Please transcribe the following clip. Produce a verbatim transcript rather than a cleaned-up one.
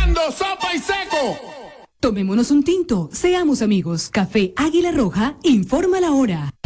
escuchando Sopa y Seco. Tomémonos un tinto, seamos amigos. Café Águila Roja, informa la hora.